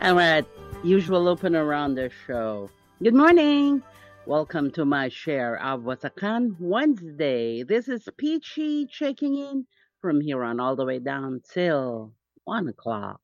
All right, usual opener around the show. Good morning. Welcome to my share of Wasakan Wednesday. This is Peachy checking in from here on all the way down till 1 o'clock.